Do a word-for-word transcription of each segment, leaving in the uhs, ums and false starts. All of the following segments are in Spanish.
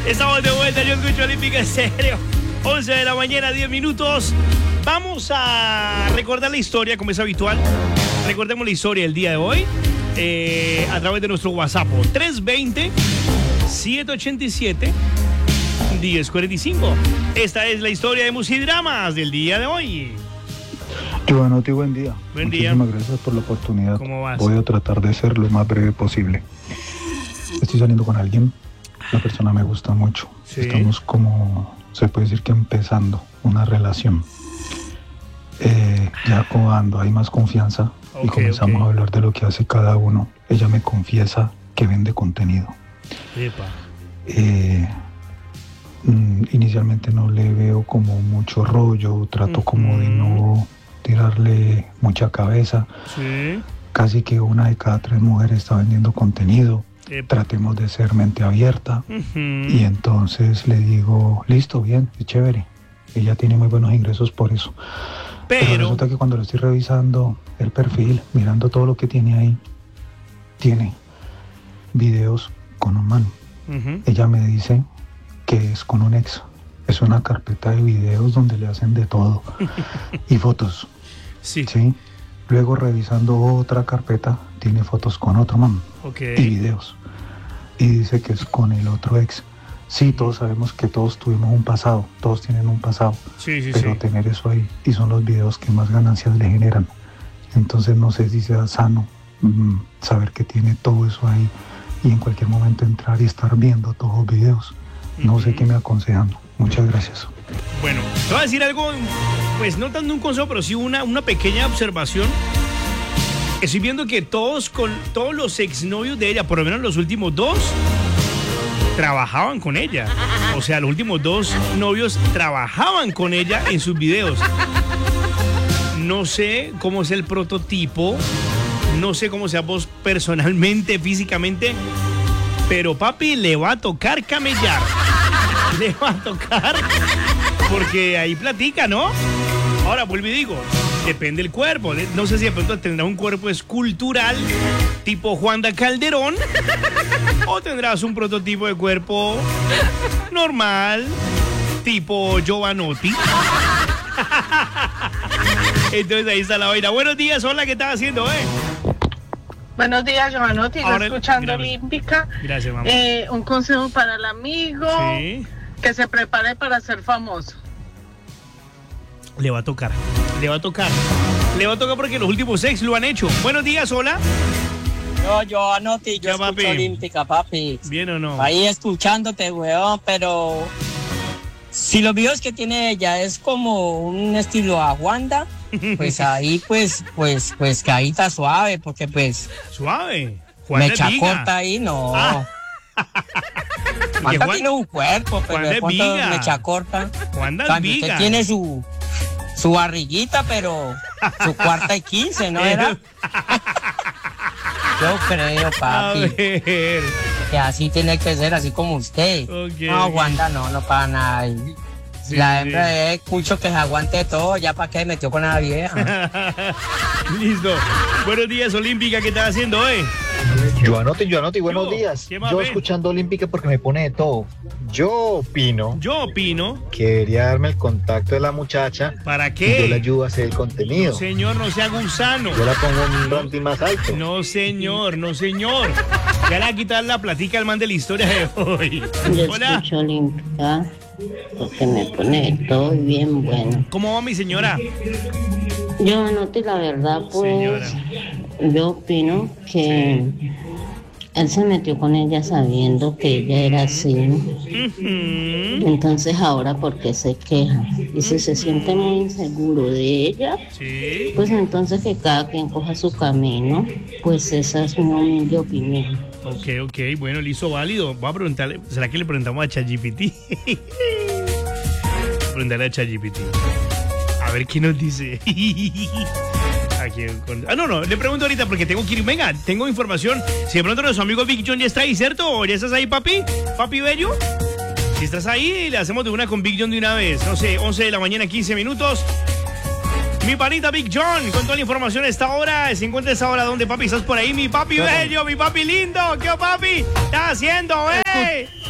Estamos de vuelta, yo escucho Olímpica Estéreo. once de la mañana, diez minutos. Vamos a recordar la historia, como es habitual. Recordemos la historia del día de hoy eh, a través de nuestro WhatsApp. tres dos cero, siete ocho siete, uno cero cuatro cinco. Esta es la historia de Musidramas del día de hoy. Giovanotti, buen día. Buen día. Muchísimas gracias por la oportunidad. ¿Cómo vas? Voy a tratar de ser lo más breve posible. Estoy saliendo con alguien. La persona me gusta mucho. ¿Sí? Estamos como, se puede decir que empezando una relación. Eh, ya cuando hay más confianza okay, y comenzamos okay. a hablar de lo que hace cada uno, ella me confiesa que vende contenido. Epa. Eh, mm, inicialmente no le veo como mucho rollo, trato uh-huh. como de no tirarle mucha cabeza. Sí. Casi que una de cada tres mujeres está vendiendo contenido. Epa. Tratemos de ser mente abierta. Uh-huh. Y entonces le digo, listo, bien, es chévere. Ella tiene muy buenos ingresos por eso. Pero, Pero resulta que cuando le estoy revisando el perfil, mirando todo lo que tiene ahí, tiene videos con un man. Uh-huh. Ella me dice que es con un ex. Es una carpeta de videos donde le hacen de todo. Y fotos. Sí. Sí. Luego revisando otra carpeta, tiene fotos con otro man. Okay. Y videos. Y dice que es con el otro ex. Sí, todos sabemos que todos tuvimos un pasado, todos tienen un pasado. Sí, sí, pero sí. tener eso ahí, y son los videos que más ganancias le generan. Entonces no sé si sea sano mmm, saber que tiene todo eso ahí y en cualquier momento entrar y estar viendo todos los videos. No uh-huh. sé qué me aconsejan. Muchas gracias. Bueno, te voy a decir algo, pues no tanto un consejo, pero sí una, una pequeña observación. Estoy viendo que todos, con, todos los exnovios de ella, por lo menos los últimos dos, trabajaban con ella. O sea, los últimos dos novios trabajaban con ella en sus videos. No sé cómo es el prototipo, no sé cómo sea vos personalmente, físicamente, pero papi, le va a tocar camellar. Le va a tocar, porque ahí platica, ¿no? Ahora vuelvo y digo, depende del cuerpo. No sé si de pronto tendrás un cuerpo escultural tipo Juanda Calderón o tendrás un prototipo de cuerpo normal tipo Giovanotti. Entonces ahí está la vaina. Buenos días, hola, ¿qué estás haciendo, eh? Buenos días, Giovanotti, Ahora, escuchando gracias. Olímpica. Gracias, mamá. Eh, un consejo para el amigo, sí. que se prepare para ser famoso. Le va a tocar, le va a tocar. Le va a tocar porque los últimos ex lo han hecho. Buenos días, hola. Yo, Giovanotti, yo ya, escucho papi. Olímpica, papi. ¿Bien o no? Ahí escuchándote, weón, pero si los videos que tiene ella es como un estilo a Wanda, pues ahí pues, pues, pues que ahí está suave, porque pues... Suave. Juan mecha corta ahí, no. Ah. Wanda Juan... tiene un cuerpo, pero de pronto mecha corta. Wanda Viga. Usted tiene su, su barriguita, pero su cuarta y quince, ¿no era? Yo creo, papi. A ver. Que así tiene que ser, así como usted. Okay. No, Wanda, no, no para nada. Sí, la hembra sí. Es mucho que se aguante todo, ya para qué metió con la vieja. Listo. Buenos días, Olímpica, ¿qué estás haciendo hoy? Giovanotti, Giovanotti, buenos Yo, días. Yo escuchando Olímpica porque me pone de todo. Yo opino. Yo opino. Que debería darme el contacto de la muchacha. ¿Para qué? Y yo le ayudo a hacer el contenido. No, señor, no sea gusano. Yo la pongo en un ranking más alto. No, señor, no, señor. Ya le va a quitar la platica al man de la historia de hoy. Yo Hola. escucho Olímpica porque me pone de todo bien bueno. ¿Cómo va mi señora? Yo noté la verdad, pues, señora. Yo opino que sí. Él se metió con ella sabiendo que ella era así. Uh-huh. Entonces ahora, ¿por qué se queja? Y si se siente muy inseguro de ella, sí. Pues entonces que cada quien coja su camino. Pues esa es mi humilde opinión. Ok, ok, bueno, listo, válido. Voy a preguntarle, ¿será que le preguntamos a ChatGPT? Preguntarle a ChatGPT. A ver qué nos dice. Aquí con... Ah, no, no, le pregunto ahorita porque tengo que ir. Venga, tengo información. Si de pronto nuestro amigo Big John ya está ahí, ¿cierto? ¿Ya estás ahí, papi? ¿Papi bello? Si estás ahí, le hacemos de una con Big John de una vez. No sé, once de la mañana, quince minutos. Mi panita Big John, con toda la información a esta hora. ¿Se encuentra esta hora dónde, papi? ¿Estás por ahí? Mi papi bello, mi papi lindo. ¿Qué papi? ¿Estás haciendo, eh?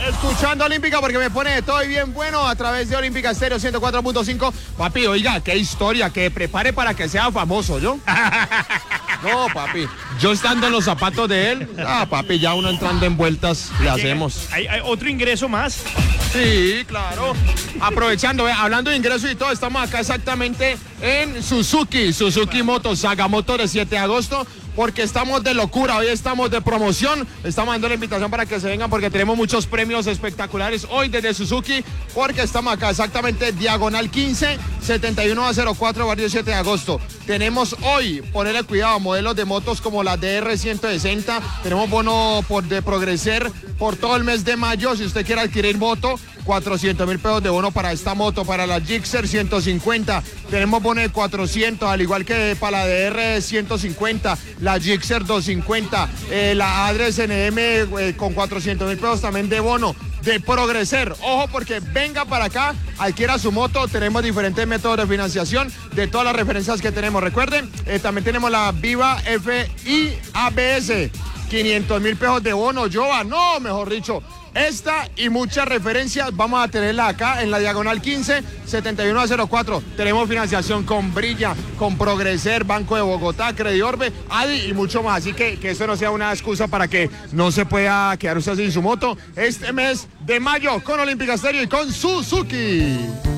Escuchando Olímpica porque me pone de todo y bien bueno a través de Olímpica Estéreo ciento cuatro punto cinco. Papi, oiga, qué historia, que prepare para que sea famoso, ¿yo? No, papi, yo estando en los zapatos de él, ah, papi, ya uno entrando en vueltas le hacemos. ¿Hay, hay otro ingreso más? Sí, claro. Aprovechando, eh, hablando de ingresos y todo, estamos acá exactamente en Suzuki, Suzuki Motos, Saga Motor de siete de agosto, porque estamos de locura, hoy estamos de promoción, estamos dando la invitación para que se vengan porque tenemos muchos premios espectaculares hoy desde Suzuki, porque estamos acá exactamente diagonal quince, setenta y uno a cero cuatro, barrio siete de agosto. Tenemos hoy, ponerle cuidado, modelos de motos como la D R ciento sesenta, tenemos bono por, de Progreser por todo el mes de mayo, si usted quiere adquirir moto, cuatrocientos mil pesos de bono para esta moto, para la Gixxer ciento cincuenta, tenemos bono de cuatrocientos, al igual que para la D R ciento cincuenta, la Gixxer doscientos cincuenta, eh, la Adres N M eh, con cuatrocientos mil pesos también de bono, de Progreser. Ojo porque venga para acá, adquiera su moto, tenemos diferentes métodos de financiación de todas las referencias que tenemos. Recuerden, eh, también tenemos la Viva F I A B S, quinientos mil pesos de bono, Jova, no, mejor dicho. Esta y muchas referencias vamos a tenerla acá en la diagonal quince, setenta y uno a cero cuatro. Tenemos financiación con Brilla, con Progreser, Banco de Bogotá, Crediorbe, Adi y mucho más. Así que que esto no sea una excusa para que no se pueda quedar usted sin su moto este mes de mayo con Olímpica Estéreo y con Suzuki.